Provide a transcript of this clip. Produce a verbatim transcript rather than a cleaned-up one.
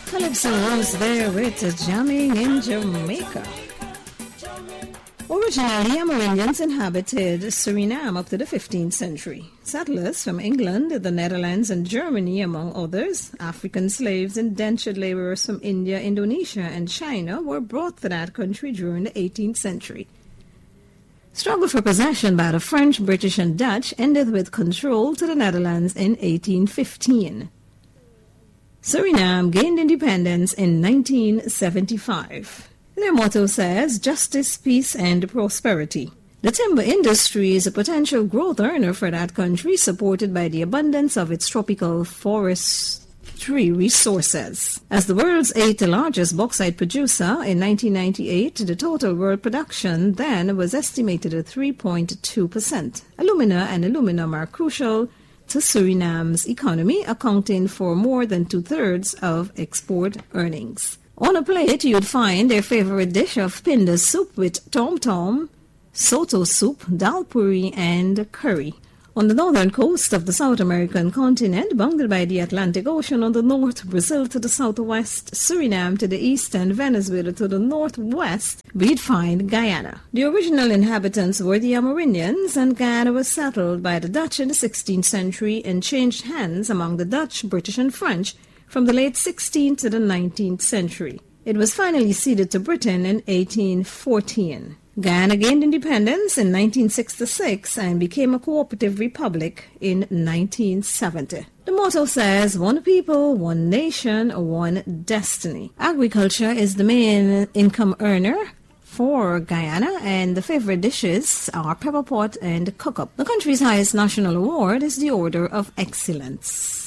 Calypso was there with jamming in Jamaica. Originally, Amerindians inhabited Suriname up to the fifteenth century. Settlers from England, the Netherlands, and Germany, among others, African slaves, indentured laborers from India, Indonesia, and China were brought to that country during the eighteenth century. Struggle for possession by the French, British, and Dutch ended with control to the Netherlands in eighteen fifteen. Suriname gained independence in nineteen seventy-five. Their motto says, justice, peace, and prosperity. The timber industry is a potential growth earner for that country, supported by the abundance of its tropical forestry resources. As the world's eighth largest bauxite producer in nineteen ninety-eight, the total world production then was estimated at three point two percent. Alumina and aluminum are crucial to Suriname's economy, accounting for more than two-thirds of export earnings. On a plate, you'd find their favorite dish of pinda soup with tom-tom, soto soup, dal puri, and curry. On the northern coast of the South American continent, bounded by the Atlantic Ocean on the north, Brazil to the southwest, Suriname to the east, and Venezuela to the northwest, we'd find Guyana. The original inhabitants were the Amerindians, and Guyana was settled by the Dutch in the sixteenth century and changed hands among the Dutch, British, and French from the late sixteenth to the nineteenth century. It was finally ceded to Britain in eighteen fourteen. Guyana gained independence in nineteen sixty-six and became a cooperative republic in nineteen seventy. The motto says, one people, one nation, one destiny. Agriculture is the main income earner for Guyana, and the favorite dishes are pepper pot and cook-up. The country's highest national award is the Order of Excellence.